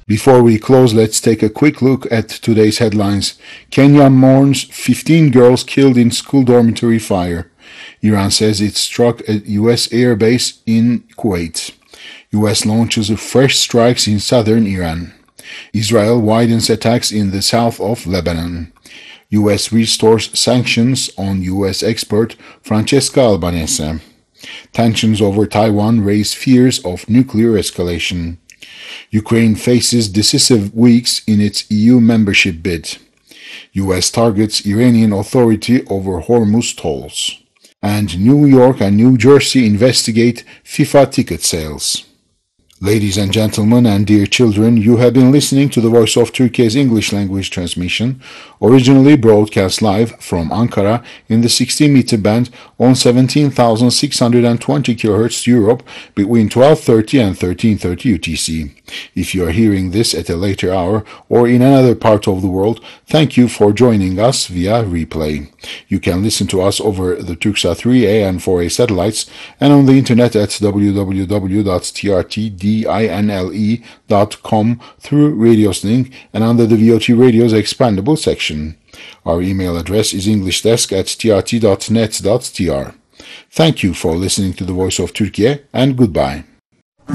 Before we close, let's take a quick look at today's headlines. Kenya mourns 15 girls killed in school dormitory fire. Iran says it struck a U.S. air base in Kuwait. U.S. launches fresh strikes in southern Iran. Israel widens attacks in the south of Lebanon. U.S. restores sanctions on U.S. expert Francesca Albanese. Tensions over Taiwan raise fears of nuclear escalation. Ukraine faces decisive weeks in its EU membership bid. U.S. targets Iranian authority over Hormuz tolls. And New York and New Jersey investigate FIFA ticket sales. Ladies and gentlemen and dear children, you have been listening to the Voice of Turkey's English language transmission, originally broadcast live from Ankara in the 60-meter band on 17,620 kHz Europe between 12:30 and 13:30 UTC. If you are hearing this at a later hour or in another part of the world, thank you for joining us via replay. You can listen to us over the Turksat 3A and 4A satellites and on the internet at www.trtdinle.com through Radiosync and under the VOT Radio's expandable section. Our email address is englishdesk@trt.net.tr. Thank you for listening to the Voice of Turkey and goodbye.